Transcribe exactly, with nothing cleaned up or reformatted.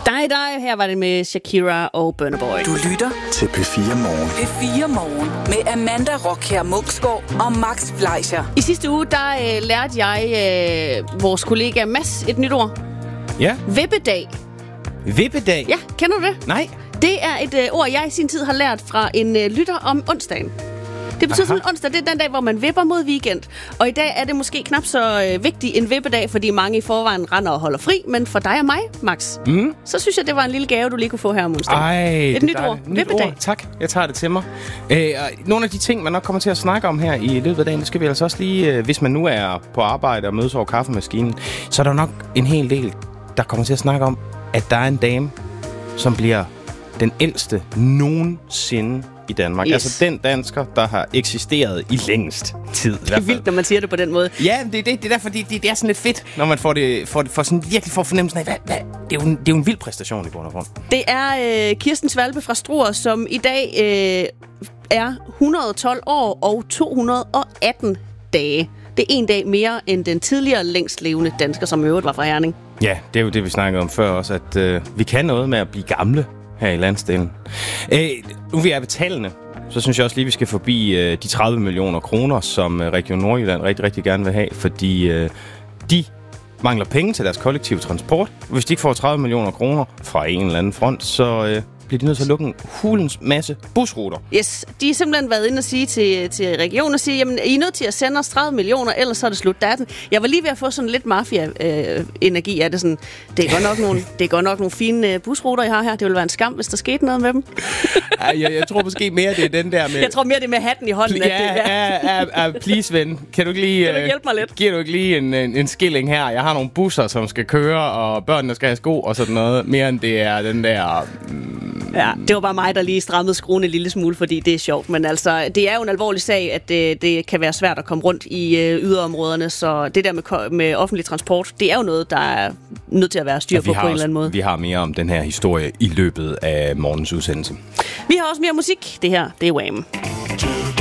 Dig, dig. Her var det med Shakira og Burna Boy. Du lytter til P fire Morgen. P fire Morgen med Amanda Rockher Muksgaard og Max Fleischer. I sidste uge, der øh, lærte jeg øh, vores kollega Mads et nyt ord. Ja. Vippedag. Vippedag? Ja, kender du det? Nej. Det er et øh, ord, jeg i sin tid har lært fra en øh, lytter om onsdagen. Det betyder simpelthen onsdag, det er den dag, hvor man vipper mod weekend. Og i dag er det måske knap så øh, vigtig en vippedag, fordi mange i forvejen render og holder fri. Men for dig og mig, Max, mm. så synes jeg, det var en lille gave, du lige kunne få her om onsdagen. Ej, et nyt ord. Nyt Vippedag. ord. Tak, jeg tager det til mig. Øh, nogle af de ting, man nok kommer til at snakke om her i løbet af dagen, det skal vi altså også lige, øh, hvis man nu er på arbejde og mødes over kaffemaskinen, så er der nok en hel del, der kommer til at snakke om, at der er en dame, som bliver den ældste nogensinde i Danmark. Yes. Altså den dansker, der har eksisteret i længst tid. Det er vildt, når man siger det på den måde. Ja, det er det. Det er derfor, det, det er sådan lidt fedt, når man får det, får det får sådan virkelig får fornemmelsen af, hvad, hvad, det, er jo en, det er jo en vild præstation i bund og grund. Det er øh, Kirsten Svalbe fra Struer, som i dag øh, er et hundrede og tolv år og to hundrede og atten dage. Det er en dag mere end den tidligere længst levende dansker, som i øvrigt var fra Herning. Ja, det er jo det, vi snakkede om før også, at øh, vi kan noget med at blive gamle her i landsdelen. Øh, nu vi er ved tallene, så synes jeg også lige, vi skal forbi øh, de tredive millioner kroner, som øh, Region Nordjylland rigtig, rigtig gerne vil have, fordi øh, de mangler penge til deres kollektive transport. Hvis de ikke får tredive millioner kroner fra en eller anden front, så øh, bliver de nødt til at lukke en hulens masse busruter. Yes, de har simpelthen været inde og sige til, til regionen og sige, jamen, I er nødt til at sende os tredive millioner, ellers så er det slut. Der er den. Jeg var lige ved at få sådan lidt mafia-energi øh, af det. Sådan, det er godt nok nogle, det er godt nok nogle fine øh, busruter, I har her. Det ville være en skam, hvis der skete noget med dem. Ej, jeg, jeg tror måske mere, det er den der med... Jeg tror mere, det er med hatten i hånden. Ja, at det, ja. Ja, ja, please, ven. Kan du ikke lige... Kan du hjælpe mig lidt? Giver du ikke lige en, en, en skilling her? Jeg har nogle busser, som skal køre, og børnene skal have sko og sådan noget. Mere end det er den der... Mm, ja, det var bare mig, der lige strammede skruen en lille smule, fordi det er sjovt. Men altså, det er jo en alvorlig sag, at det, det kan være svært at komme rundt i øh, yderområderne. Så det der med, med offentlig transport, det er jo noget, der er nødt til at være styr på på en eller anden måde. Vi har mere om den her historie i løbet af morgens udsendelse. Vi har også mere musik. Det her, det er Wham!